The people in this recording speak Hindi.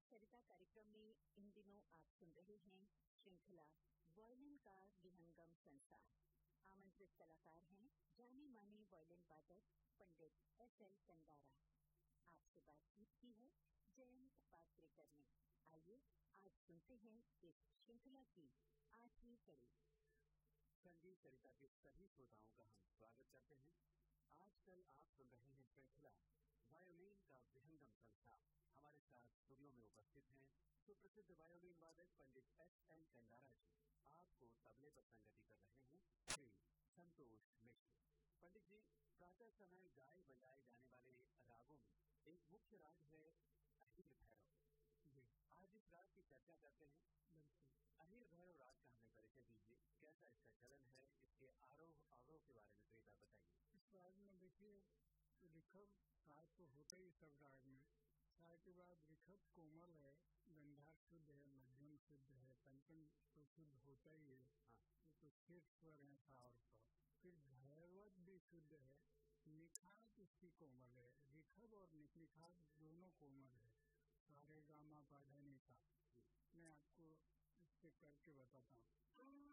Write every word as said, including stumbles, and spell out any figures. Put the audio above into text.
सरिता कार्यक्रम में इन दिनों आप सुन रहे हैं श्रृंखला वायलिन का विहंगम संसार। आमंत्रित कलाकार हैं जाने माने वायलिन वादक पंडित एस एल कंदारा। आपसे बातचीत की है जयंत पात्रेकर ने। आइए आज सुनते हैं इस श्रृंखला की आठवीं कड़ी। संगीत सरिता के सभी श्रोताओं का हम स्वागत करते हैं। आजकल आप सुन रहे हैं श्रृंखला वायोलिन का विहंगम संसार। हमारे साथ स्टूडियो में उपस्थित हैं सुप्रसिद्ध वायोलिन वादक पंडित एस एल कंदारा जी। आपको तबले पर संगति कर रहे हैं श्री संतोष मिश्र। पंडित जी, प्रातः समय गाए बजाए जाने वाले रागों में एक मुख्य राग है अहिर भैरव जी। आज इस राग की चर्चा करते हैं। बिल्कुल। अहिर भैरव राग का हमें परिचय दीजिए, कैसा इसका चलन है, इसके आरोह अवरोह के बारे में कृपया बताइए। इस राग में देखिए ऋषभ तार तो होता ही सब राग में। तार के बाद ऋषभ कोमल है, गंधार शुद्ध है, मध्यम शुद्ध है, पंचम तो शुद्ध होता ही है। हाँ। तो छह स्वर है तार पर। फिर भैरवत भी शुद्ध है, निखात उसकी कोमल है। ऋषभ और निखात दोनों कोमल है। सारे गामा पाधानी का मैं आपको इससे करके बताता हूँ।